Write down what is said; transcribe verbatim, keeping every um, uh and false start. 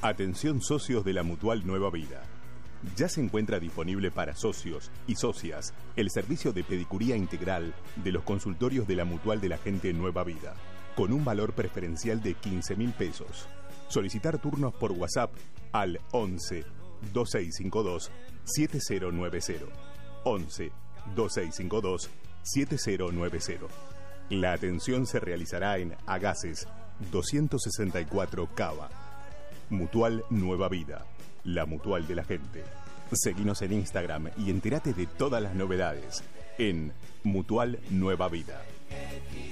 Atención socios de la Mutual Nueva Vida. Ya se encuentra disponible para socios y socias el servicio de pedicuría integral de los consultorios de la Mutual de la Gente Nueva Vida, con un valor preferencial de quince mil pesos. Solicitar turnos por WhatsApp al once, veintiséis cincuenta y dos, setenta noventa. once, veintiséis cincuenta y dos, setenta noventa. La atención se realizará en Agaces doscientos sesenta y cuatro Cava. Mutual Nueva Vida, la Mutual de la Gente. Seguinos en Instagram y entérate de todas las novedades en Mutual Nueva Vida.